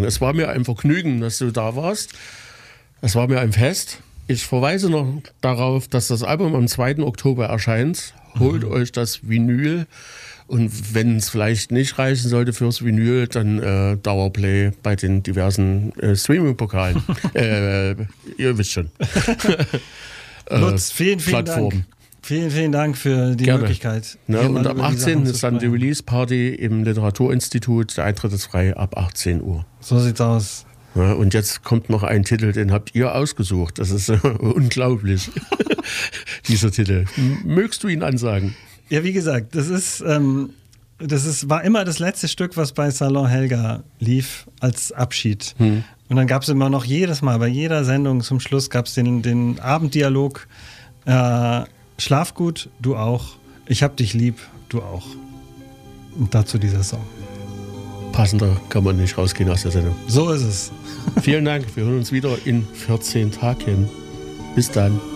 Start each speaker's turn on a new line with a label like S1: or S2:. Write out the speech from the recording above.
S1: sagen. Es war mir ein Vergnügen, dass du da warst. Es war mir ein Fest. Ich verweise noch darauf, dass das Album am 2. Oktober erscheint. Holt euch das Vinyl. Und wenn es vielleicht nicht reichen sollte fürs Vinyl, dann Dauerplay bei den diversen Streaming-Portalen. Ihr wisst schon.
S2: Lutz, vielen Dank. Vielen Dank für die Möglichkeit.
S1: Ne, und am 18. ist dann die Release-Party im Literaturinstitut. Der Eintritt ist frei ab 18 Uhr.
S2: So sieht's aus.
S1: Ja, und jetzt kommt noch ein Titel, den habt ihr ausgesucht. Das ist unglaublich, dieser Titel. Mögst du ihn ansagen?
S2: Ja, wie gesagt, war immer das letzte Stück, was bei Salon Helga lief als Abschied. Und dann gab es immer noch jedes Mal, bei jeder Sendung zum Schluss gab es den Abenddialog. Schlaf gut, du auch. Ich hab dich lieb, du auch. Und dazu dieser Song.
S1: Passender kann man nicht rausgehen aus der Sendung.
S2: So ist es.
S1: Vielen Dank. Wir hören uns wieder in 14 Tagen. Bis dann.